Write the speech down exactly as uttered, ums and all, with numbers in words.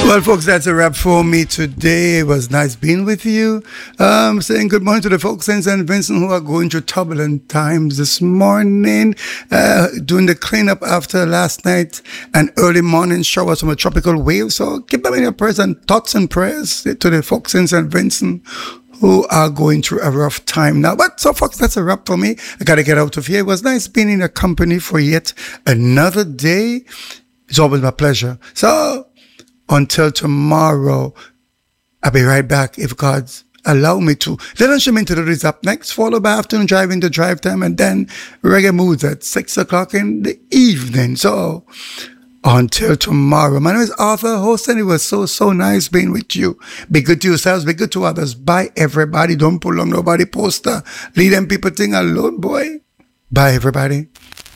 Well, folks, that's a wrap for me today. It was nice being with you. Um, saying good morning to the folks in Saint Vincent who are going through turbulent times this morning, uh, doing the cleanup after last night and early morning showers from a tropical wave. So keep them in your prayers and thoughts and prayers to the folks in Saint Vincent who are going through a rough time now. But so, folks, that's a wrap for me. I got to get out of here. It was nice being in your company for yet another day. It's always my pleasure. So, until tomorrow, I'll be right back if God's allow me to. Let us show into the is up next, followed by afternoon drive into drive time, and then reggae moods at six o'clock in the evening. So, until tomorrow, my name is Arthur, host, and it was so, so nice being with you. Be good to yourselves, be good to others. Bye, everybody. Don't pull on nobody poster. Leave them people thing alone, boy. Bye, everybody.